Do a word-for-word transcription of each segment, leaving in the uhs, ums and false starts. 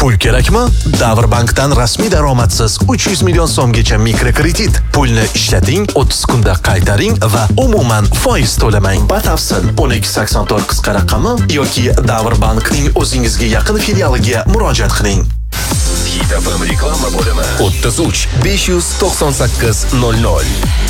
Pul kerakmi? Davrbankdan rasmiy daromadsiz uch yuz million so'mgacha mikrokredit. Pulni ishlating, o'ttiz kunda qaytaring va umuman foiz to'lamang. Batafsil o'n ikki sakson to'rt qisqa raqami yoki Davrbankning o'zingizga yaqin filialiga murojaat qiling. Hit F M reklama bo'limi o'ttiz uch besh yuz to'qson sakkiz nol nol.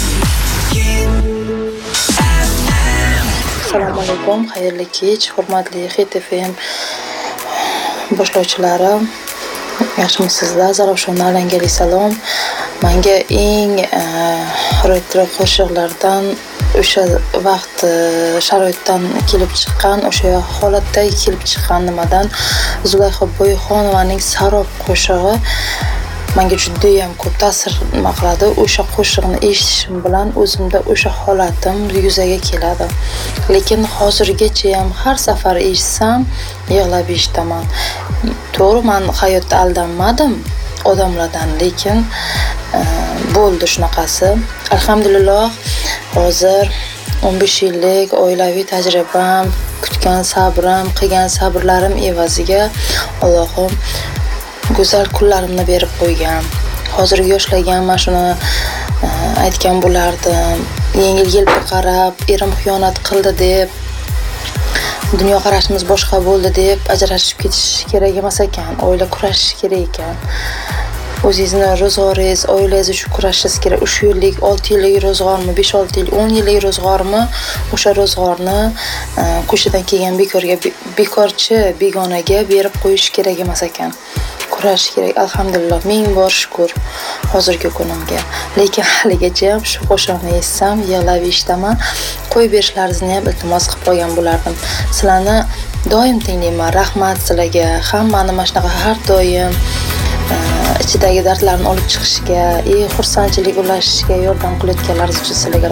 Assalomu alaykum, xayrli kech, hurmatli Hit F M boshlovchilari. Yaxshimisizlar? Zarafshon alangali salom. Menga eng retro qo'shiqlardan o'sha vaqt sharoitdan kelib chiqqan, o'sha holatda kelib chiqqan nimadan Zulayho Boyxonovaning Sarob qo'shig'i menga juda ham ko'p ta'sir nima qiladi. O'sha qo'shiqni eshitishim bilan o'zimda o'sha holatim yuzaga keladi. Lekin hozirgacha ham har safar eshitsam yig'lab eshitaman. To'g'ri, men hayotda aldanmadim odamlardan, lekin e, bo'ldi shunaqasi. Alhamdulillah, hozir o'n besh yillik oilaviy tajribam, kutgan sabrim, qilgan sabrlarim evaziga Allohim go'zal kunlarimni berib qo'ygan. Hozirgi yoshlarga mana shuni e, aytgan bo'lardim. Yengil-yelpi qarab, erim xiyonat qildi deb, dunyo qarashimiz boshqa bo'ldi deb ajrashib ketish kerak emas ekan. Oila kurashish kerak ekan. O'zingizni ro'zg'oringiz, oilangiz uchun kurashingiz kerak. uch yillik, olti yillik ro'zg'ormi, besh olti yil, o'n yillik ro'zg'ormi, o'sha ro'zg'orni e, ko'chadan kelgan bekorga, bekorchi begonaga berib qo'yish kerak emas ekan. Kurashish kerak. Alhamdulillah, ming bor shukr hozirgi kunimga. Lekin haligacha ham shu qo'shiqni eshitsam yig'lab eshitaman. Qo'yib berishlaringizni ham iltimos qilib qo'ygan bo'lardim. Sizlarni doim tinglayman. Rahmat sizlarga. Hammani mana shunaqa har doim e, ichidagi dardlarni olib chiqishga, e, xursandchilik ulashishga yordam qilayotganlaringiz uchun sizlarga